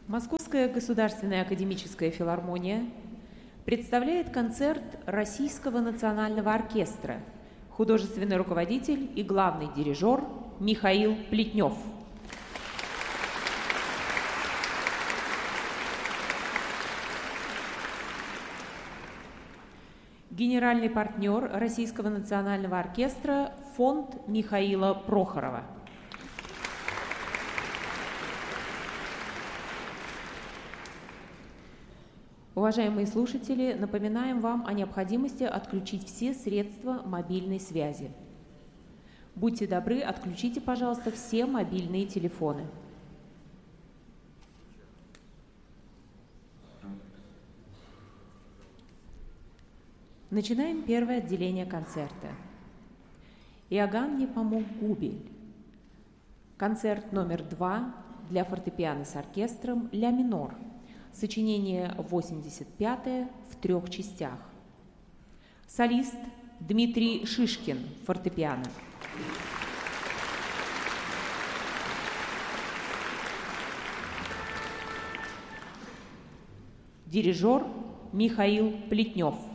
Московская государственная академическая филармония представляет концерт Российского национального оркестра, художественный руководитель и главный дирижер Михаил Плетнев. Генеральный партнер Российского национального оркестра – фонд Михаила Прохорова. Уважаемые слушатели, напоминаем вам о необходимости отключить все средства мобильной связи. Будьте добры, отключите, пожалуйста, все мобильные телефоны. Начинаем первое отделение концерта. Иоганн Непомук Губель. Концерт номер 2 для фортепиано с оркестром «Ля минор». Сочинение 85 в 3 частях. Солист Дмитрий Шишкин, фортепиано. Дирижер Михаил Плетнев.